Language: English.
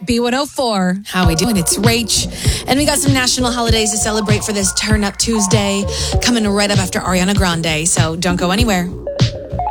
B104. How we doing? It's Rach. And we got some national holidays to celebrate for this Turn Up Tuesday coming right up after Ariana Grande. So don't go anywhere.